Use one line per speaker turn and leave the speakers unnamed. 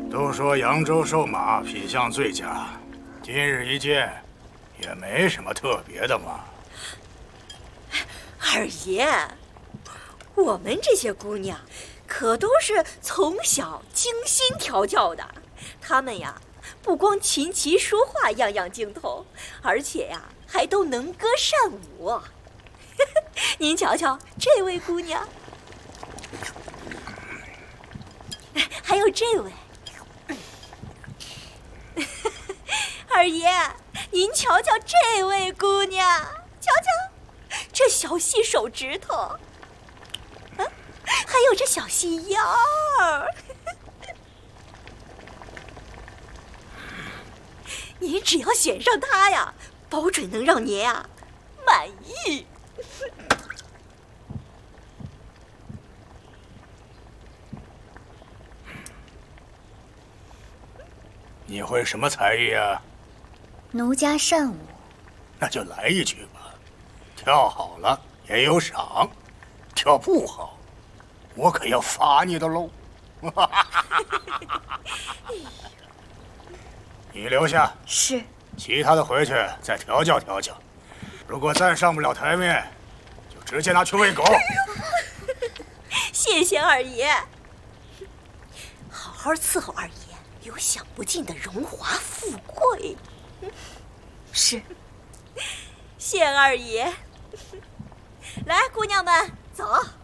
都说扬州瘦马品相最佳，今日一见，也没什么特别的嘛。
二爷，我们这些姑娘可都是从小精心调教的，她们呀，不光琴棋书画样样精通，而且呀，还都能歌善舞。您瞧瞧这位姑娘，还有这位。二爷，您瞧瞧这位姑娘，瞧瞧这小细手指头，还有这小细腰儿。您只要选上她呀，保准能让您啊满意。
你会什么才艺啊？
奴家善舞。
那就来一曲吧，跳好了也有赏，跳不好，我可要罚你的喽。你留下。
是。
其他的回去再调教调教，如果再上不了台面，就直接拿去喂狗。
谢谢二爷，好好伺候二爷，有享不尽的荣华富贵。
是。
谢二爷。来，姑娘们，走。